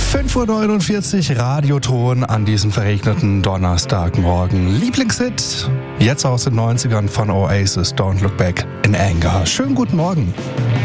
5:49 Uhr, Radioton an diesem verregneten Donnerstagmorgen. Lieblingshit, jetzt aus den 90ern von Oasis, Don't Look Back in Anger. Schönen guten Morgen.